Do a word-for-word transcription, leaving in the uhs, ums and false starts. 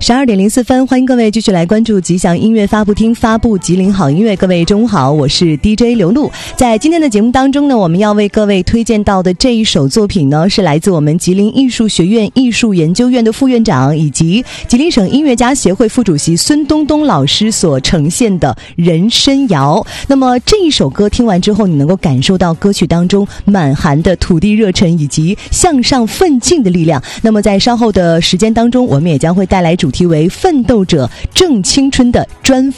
十二点零四分，欢迎各位继续来关注吉祥音乐发布厅发布吉林好音乐。各位中午好，我是 D J 刘露。在今天的节目当中呢，我们要为各位推荐到的这一首作品呢，是来自我们吉林艺术学院艺术研究院的副院长以及吉林省音乐家协会副主席孙东东老师所呈现的人参谣。那么这一首歌听完之后，你能够感受到歌曲当中满含的土地热忱以及向上奋进的力量。那么在稍后的时间当中，我们也将会带来主题为奋斗者正青春的专访